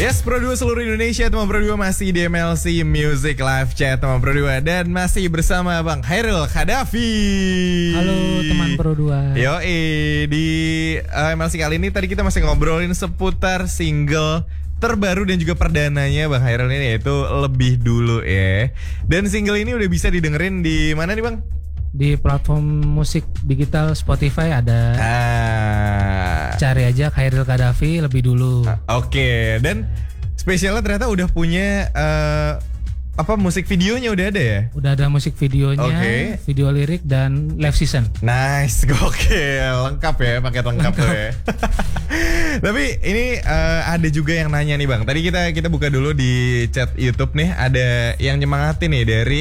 Yes, Pro 2 seluruh Indonesia, teman Pro 2 masih di MLC Music Live Chat, teman Pro 2, dan masih bersama Bang Khairil Khadafi. Halo teman Pro 2. Yoi, di MLC kali ini tadi kita masih ngobrolin seputar single terbaru dan juga perdananya Bang Khairil ini, yaitu Lebih Dulu ya. Dan single ini udah bisa didengerin di mana nih Bang? Di platform musik digital Spotify ada. Cari aja Khairil Khadafi Lebih Dulu. Oke. Dan spesialnya ternyata udah punya musik videonya udah ada ya? Udah ada musik videonya, video lirik dan live season. Nice, gokil, lengkap ya, paket lengkap tuh ya. Tapi ini ada juga yang nanya nih Bang. Tadi kita buka dulu di chat YouTube nih, ada yang nyemangatin nih dari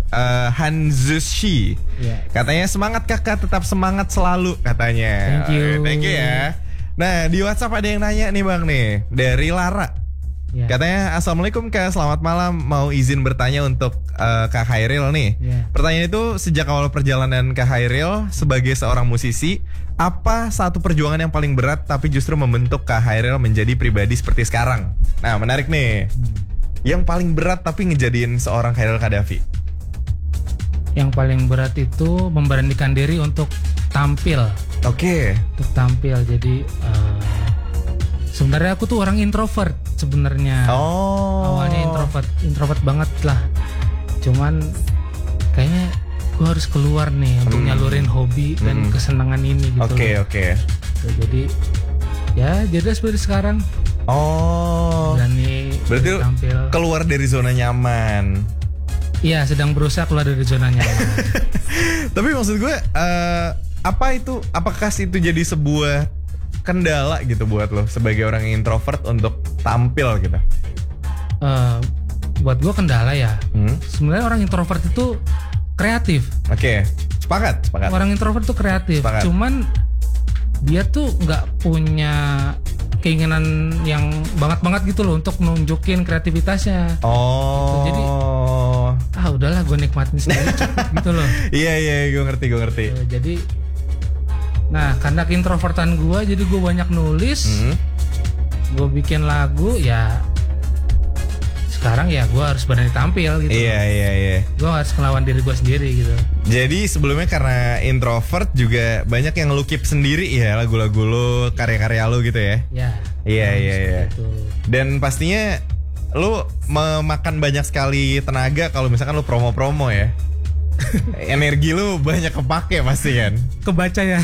@hanzushi. Yeah. Katanya semangat kakak, tetap semangat selalu katanya. Thank you. Thank you ya. Nah di WhatsApp ada yang nanya nih Bang nih, dari Lara. Yeah. Katanya assalamualaikum Kak, selamat malam, mau izin bertanya untuk Kak Khairil nih. Yeah. Pertanyaan itu, sejak awal perjalanan Kak Khairil sebagai seorang musisi, apa satu perjuangan yang paling berat tapi justru membentuk Kak Khairil menjadi pribadi seperti sekarang? Nah menarik nih. Yang paling berat tapi ngejadiin seorang Khairil Khadafi. Yang paling berat itu memberanikan diri untuk tampil. Oke. Untuk tampil. Jadi sebenarnya aku tuh orang introvert sebenarnya. Awalnya introvert banget lah. Cuman kayaknya gue harus keluar nih untuk nyalurin hobi dan kesenangan ini gitu. Oke. Jadi ya jadi seperti sekarang. Berani berarti tampil. Keluar dari zona nyaman. Iya, sedang berusaha keluar dari zona nyaman. Tapi maksud gue apakah itu jadi sebuah kendala gitu buat lo sebagai orang yang introvert untuk tampil gitu? Buat gue kendala ya. Sebenarnya orang introvert itu kreatif. Oke. Sepakat. Orang introvert itu kreatif. Sepakat. Cuman dia tuh nggak punya keinginan yang banget gitu loh untuk nunjukin kreativitasnya. Gitu. Jadi udahlah gue nikmatin sendiri gitu loh. Iya, gue ngerti. Jadi nah, karena keintrovertan gue, jadi gue banyak nulis, gue bikin lagu, ya sekarang ya gue harus berani tampil gitu. Iya. Gue harus ngelawan diri gue sendiri gitu. Jadi sebelumnya karena introvert juga banyak yang lu keep sendiri ya, lagu-lagu lu, karya-karya lu gitu ya? Iya. Dan pastinya lu memakan banyak sekali tenaga kalau misalkan lu promo-promo ya. Energi lu banyak kepake pasti kan? Kebaca ya.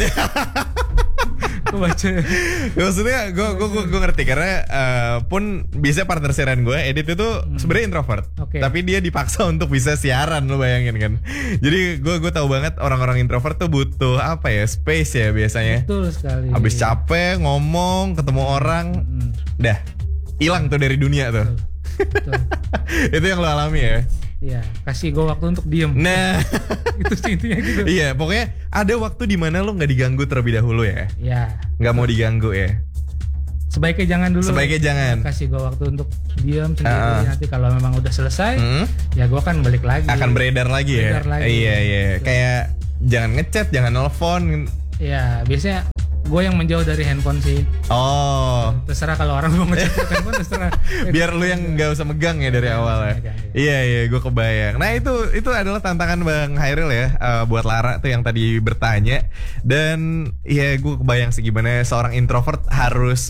Maksudnya gue ngerti karena pun bisa partner siaran gue Edit itu sebenarnya introvert, tapi dia dipaksa untuk bisa siaran, lo bayangin kan. Jadi gue tahu banget orang-orang introvert tuh butuh space ya biasanya. Betul sekali. Habis capek ngomong ketemu orang, dah hilang tuh dari dunia tuh. Betul. Itu yang lo alami ya. Iya, kasih gue waktu untuk diem. Nah, itu sih intinya gitu. Iya, pokoknya ada waktu di mana lo nggak diganggu terlebih dahulu ya. Iya. Nggak mau diganggu ya. Sebaiknya jangan dulu. Sebaiknya jangan. Kasih gue waktu untuk diem sendiri. Nanti kalau memang udah selesai, ya gue akan balik lagi. Akan beredar lagi ya. Iya. Kayak jangan ngechat, jangan nelfon. Iya, biasanya gue yang menjauh dari handphone sih. Terserah kalau orang mau ngechat handphone, terserah. Biar lu yang nggak usah megang ya dari awal ya. Iya, gue kebayang. Nah itu adalah tantangan Bang Khairil ya, buat Lara tuh yang tadi bertanya. Dan ya gue kebayang sih gimana seorang introvert harus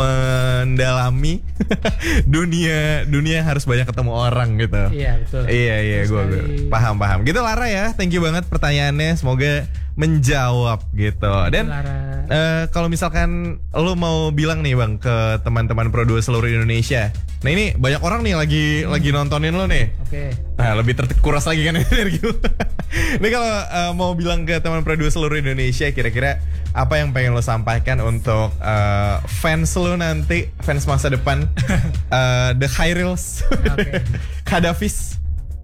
mendalami dunia yang harus banyak ketemu orang gitu. Iya betul. Iya, gue paham. Gitu Lara ya, thank you banget pertanyaannya. Semoga menjawab gitu. Dan kalau misalkan lo mau bilang nih Bang ke teman-teman Pro 2 seluruh Indonesia, nah ini banyak orang nih lagi nontonin lo nih. Oke. Nah lebih terkuras lagi kan energi lo. Ini kalau mau bilang ke teman Pro 2 seluruh Indonesia, kira-kira apa yang pengen lo sampaikan untuk fans lo nanti, fans masa depan, The Khairils, Khadafis.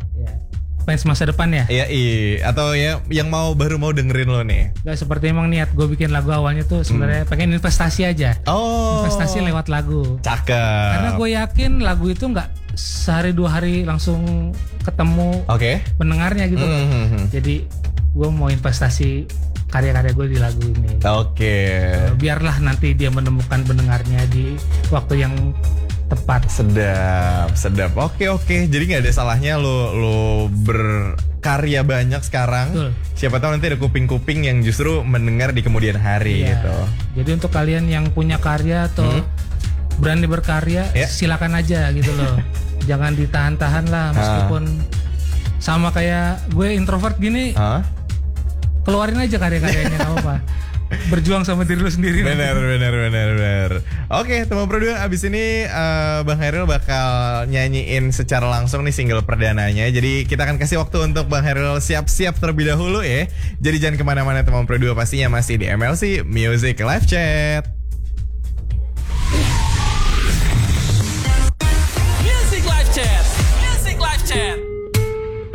Fans masa depan ya? Iya, atau ya yang baru mau dengerin lo nih. Gak seperti emang niat gue bikin lagu awalnya tuh sebenarnya pengen investasi aja. Investasi lewat lagu. Cakep. Karena gue yakin lagu itu nggak sehari 2 hari langsung ketemu pendengarnya gitu. Jadi gue mau investasi karya-karya gue di lagu ini. Oke. Biarlah nanti dia menemukan pendengarnya di waktu yang tepat. Sedap. Oke. Jadi nggak ada salahnya lo berkarya banyak sekarang. Betul. Siapa tahu nanti ada kuping-kuping yang justru mendengar di kemudian hari gitu. Jadi untuk kalian yang punya karya atau berani berkarya, silakan aja gitu loh. Jangan ditahan-tahan lah, meskipun sama kayak gue introvert gini. Keluarin aja karya-karyanya, gak apa-apa. Berjuang sama diri lu sendiri. Benar. Oke, teman Pro 2, abis ini Bang Hairil bakal nyanyiin secara langsung nih single perdananya. Jadi kita akan kasih waktu untuk Bang Hairil siap-siap terlebih dahulu ya. Jadi jangan kemana-mana teman Pro 2, pastinya masih di MLC Music Live Chat.